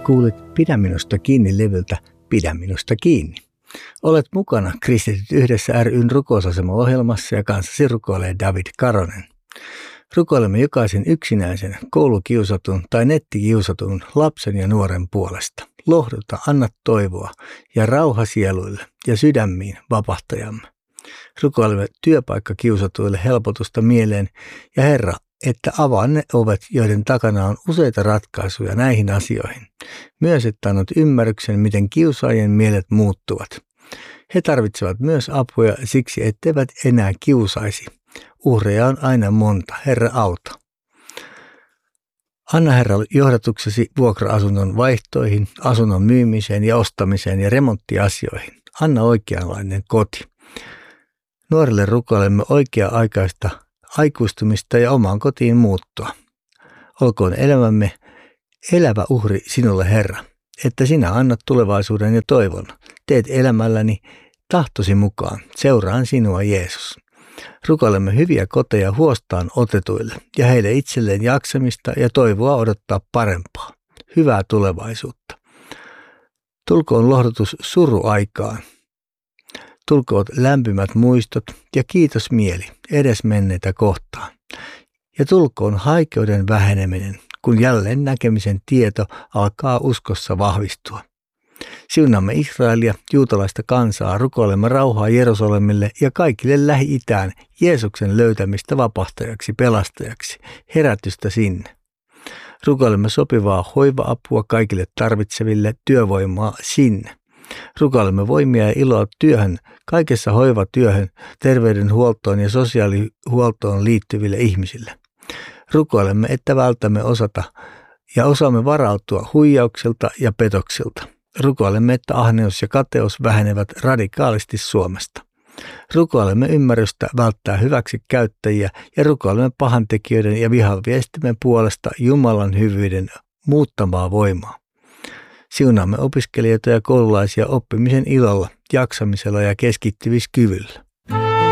Kuulit Pidä minusta kiinni -levyltä Pidä minusta kiinni. Olet mukana Kristityt yhdessä ry:n rukousasema-ohjelmassa ja kanssasi rukoilee David Karonen. Rukoilemme jokaisen yksinäisen, koulukiusatun tai nettikiusatun lapsen ja nuoren puolesta. Lohduta, anna toivoa ja rauha sieluille ja sydämiin vapahtajamme. Rukoilemme työpaikkakiusatuille helpotusta mieleen ja Herra, että avaa ne ovet, joiden takana on useita ratkaisuja näihin asioihin. Myös, että annat ymmärryksen, miten kiusaajien mielet muuttuvat. He tarvitsevat myös apua siksi, etteivät enää kiusaisi. Uhreja on aina monta. Herra, auta. Anna Herra johdatuksesi vuokra-asunnon vaihtoihin, asunnon myymiseen ja ostamiseen ja remonttiasioihin. Anna oikeanlainen koti. Nuorille rukoilemme oikea-aikaista aikuistumista ja omaan kotiin muuttoa. Olkoon elämämme elävä uhri sinulle, Herra, että sinä annat tulevaisuuden ja toivon. Teet elämälläni tahtosi mukaan. Seuraan sinua, Jeesus. Rukoilemme hyviä koteja huostaan otetuille ja heille itselleen jaksamista ja toivoa odottaa parempaa. Hyvää tulevaisuutta. Tulkoon lohdutus suruaikaan. Tulkoot lämpimät muistot ja kiitos mieli edesmenneitä kohtaan. Ja tulkoon haikeuden väheneminen, kun jälleen näkemisen tieto alkaa uskossa vahvistua. Siunaamme Israelia, juutalaista kansaa, rukoilemme rauhaa Jerusalemille ja kaikille Lähi-itään Jeesuksen löytämistä vapahtajaksi, pelastajaksi, herätystä sinne. Rukoilemme sopivaa hoiva-apua kaikille tarvitseville, työvoimaa sinne. Rukoilemme voimia ja iloa työhön, kaikessa hoivatyöhön, terveydenhuoltoon ja sosiaalihuoltoon liittyville ihmisille. Rukoilemme, että vältämme osaamme varautua huijauksilta ja petoksilta. Rukoilemme, että ahneus ja kateus vähenevät radikaalisti Suomesta. Rukoilemme ymmärrystä välttää hyväksi käyttäjiä ja rukoilemme pahantekijöiden ja vihaviestimen puolesta Jumalan hyvyyden muuttamaa voimaa. Siunaamme opiskelijoita ja koululaisia oppimisen ilolla, jaksamisella ja keskittymiskyvyllä.